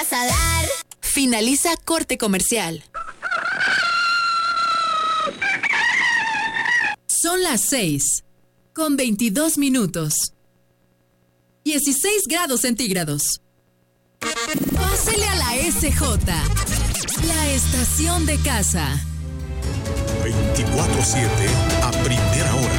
vas a dar. Finaliza corte comercial. Son las 6:22. 16 grados centígrados. Pásele a la SJ, la estación de casa. 24/7 a primera hora.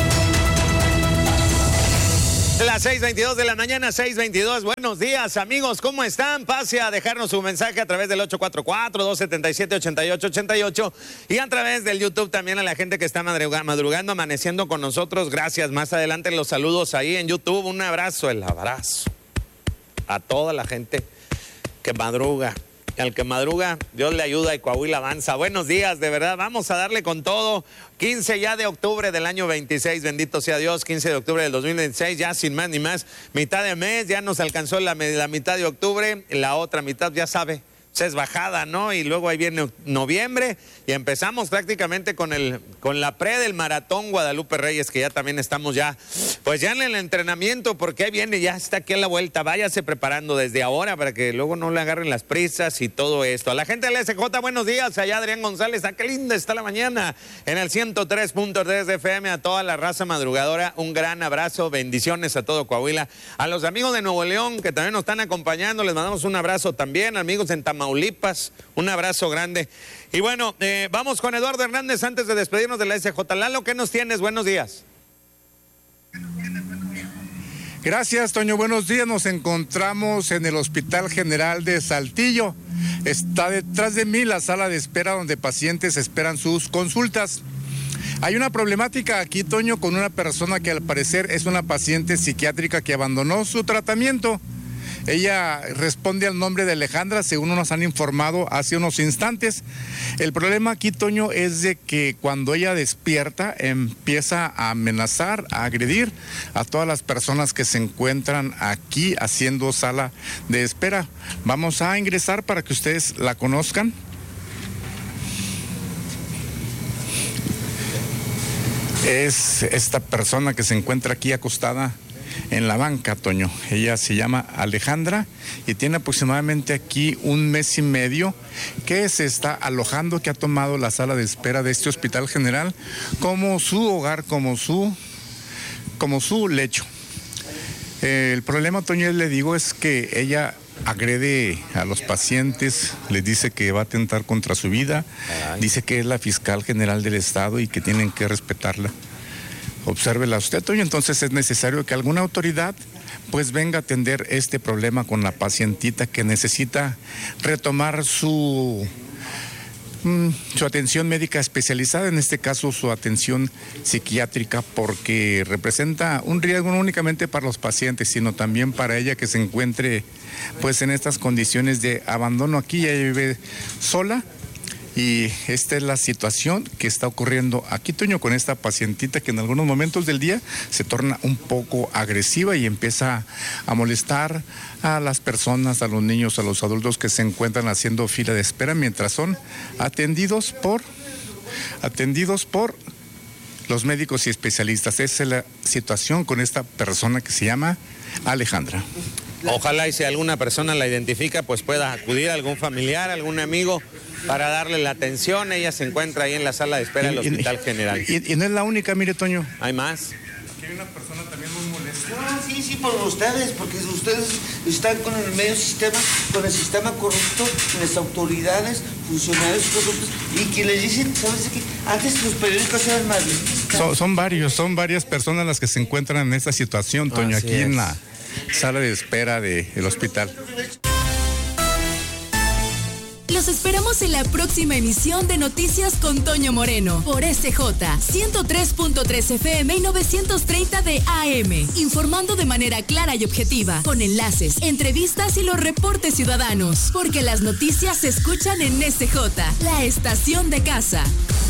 Las 6:22 de la mañana, 6:22. Buenos días, amigos, ¿cómo están? Pase a dejarnos su mensaje a través del 844-277-8888 y a través del YouTube también a la gente que está madrugando, amaneciendo con nosotros. Gracias. Más adelante los saludos ahí en YouTube. Un abrazo, el abrazo a toda la gente que madruga. Al que madruga, Dios le ayuda y Coahuila avanza. Buenos días, de verdad, vamos a darle con todo. 15 ya de octubre del año 26, bendito sea Dios, 15 de octubre del 2026, ya sin más ni más, mitad de mes, ya nos alcanzó la mitad de octubre, la otra mitad ya sabe, es bajada, ¿no? Y luego ahí viene noviembre y empezamos prácticamente con la pre del maratón Guadalupe Reyes, que ya también estamos pues ya en el entrenamiento, porque ahí viene, ya está aquí a la vuelta. Váyase preparando desde ahora para que luego no le agarren las prisas y todo esto. A la gente del SJ, buenos días. Allá Adrián González, qué linda está la mañana en el 103.3 de FM. A toda la raza madrugadora, un gran abrazo, bendiciones a todo Coahuila. A los amigos de Nuevo León que también nos están acompañando, les mandamos un abrazo también. Amigos en Tamaulipas, un abrazo grande. Y bueno, vamos con Eduardo Hernández antes de despedirnos de la SJ. Lalo, ¿qué nos tienes? Buenos días. Gracias, Toño. Buenos días. Nos encontramos en el Hospital General de Saltillo. Está detrás de mí la sala de espera donde pacientes esperan sus consultas. Hay una problemática aquí, Toño, con una persona que al parecer es una paciente psiquiátrica que abandonó su tratamiento. Ella responde al nombre de Alejandra, según nos han informado hace unos instantes. El problema aquí, Toño, es de que cuando ella despierta, empieza a amenazar, a agredir a todas las personas que se encuentran aquí haciendo sala de espera. Vamos a ingresar para que ustedes la conozcan. Es esta persona que se encuentra aquí acostada en la banca, Toño. Ella se llama Alejandra y tiene aproximadamente aquí 1 mes y medio que se está alojando, que ha tomado la sala de espera de este Hospital General como su hogar, como su lecho. El problema, Toño, le digo, es que ella agrede a los pacientes, les dice que va a atentar contra su vida, dice que es la fiscal general del estado y que tienen que respetarla. Obsérvela usted, Toño. Entonces es necesario que alguna autoridad pues venga a atender este problema con la pacientita que necesita retomar su atención médica especializada, en este caso su atención psiquiátrica, porque representa un riesgo no únicamente para los pacientes, sino también para ella, que se encuentre pues en estas condiciones de abandono. Aquí ella vive sola. Y esta es la situación que está ocurriendo aquí, Toño, con esta pacientita que en algunos momentos del día se torna un poco agresiva y empieza a molestar a las personas, a los niños, a los adultos que se encuentran haciendo fila de espera mientras son atendidos por los médicos y especialistas. Esa es la situación con esta persona que se llama Alejandra. Ojalá y si alguna persona la identifica, pues pueda acudir a algún familiar, algún amigo para darle la atención. Ella se encuentra ahí en la sala de espera del Hospital General. Y no es la única, mire, Toño. ¿Hay más? Aquí hay una persona también muy molesta. Sí, por ustedes, porque ustedes están con el medio sistema, con el sistema corrupto, con las autoridades, funcionarios corruptos, y que les dicen, ¿sabes qué? Antes los periódicos eran más listos. Son varias personas las que se encuentran en esta situación, Toño, aquí en la sala de espera del hospital. Los esperamos en la próxima emisión de Noticias con Toño Moreno por SJ 103.3 FM y 930 de AM, informando de manera clara y objetiva, con enlaces, entrevistas y los reportes ciudadanos, porque las noticias se escuchan en SJ, la estación de casa.